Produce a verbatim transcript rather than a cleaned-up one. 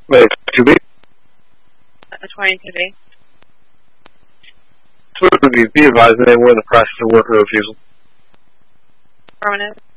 Wait, two B? A twenty-two B. Be advised that they were in the process of worker refusal. Affirmative.